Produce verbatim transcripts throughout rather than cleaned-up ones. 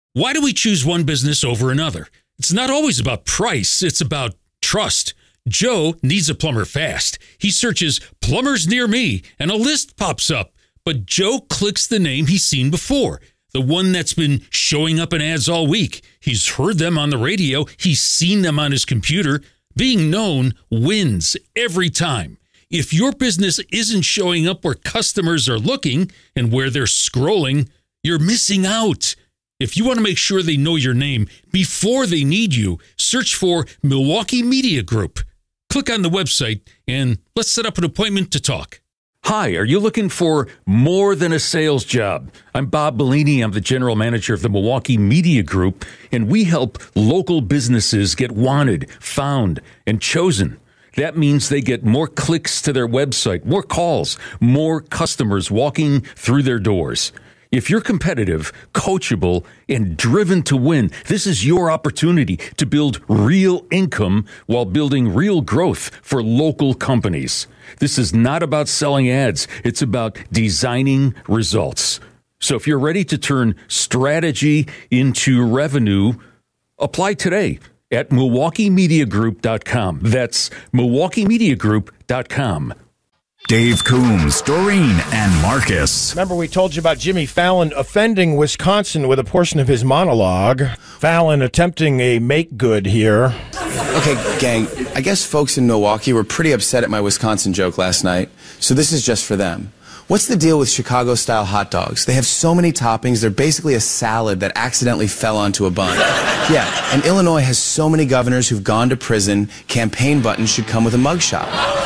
Why do we choose one business over another? It's not always about price. It's about trust. Joe needs a plumber fast. He searches plumbers near me and a list pops up. But Joe clicks the name he's seen before, the one that's been showing up in ads all week. He's heard them on the radio. He's seen them on his computer. Being known wins every time. If your business isn't showing up where customers are looking and where they're scrolling, you're missing out. If you want to make sure they know your name before they need you, search for Milwaukee Media Group. Click on the website and let's set up an appointment to talk. Hi, are you looking for more than a sales job? I'm Bob Bellini. I'm the general manager of the Milwaukee Media Group, and we help local businesses get wanted, found, and chosen. That means they get more clicks to their website, more calls, more customers walking through their doors. If you're competitive, coachable, and driven to win, this is your opportunity to build real income while building real growth for local companies. This is not about selling ads. It's about designing results. So if you're ready to turn strategy into revenue, apply today at Milwaukee Media Group dot com. That's Milwaukee Media Group dot com. Dave Coombs, Doreen, and Marcus. Remember we told you about Jimmy Fallon offending Wisconsin with a portion of his monologue. Fallon attempting a make good here. Okay, gang, I guess folks in Milwaukee were pretty upset at my Wisconsin joke last night, so this is just for them. What's the deal with Chicago-style hot dogs? They have so many toppings, they're basically a salad that accidentally fell onto a bun. Yeah, and Illinois has so many governors who've gone to prison, campaign buttons should come with a mugshot.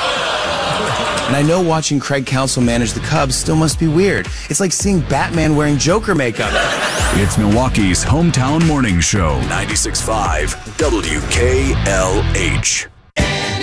And I know watching Craig Counsell manage the Cubs still must be weird. It's like seeing Batman wearing Joker makeup. It's Milwaukee's hometown morning show, ninety-six point five W K L H.